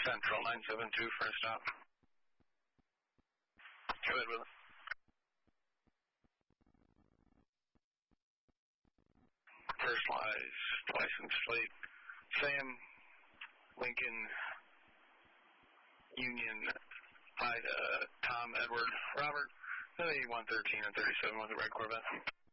Central 972 for a stop. Go ahead with it. First license plate, Sam, Lincoln, Union, Ida, Tom, Edward, Robert, 113 and 37 with the red Corvette.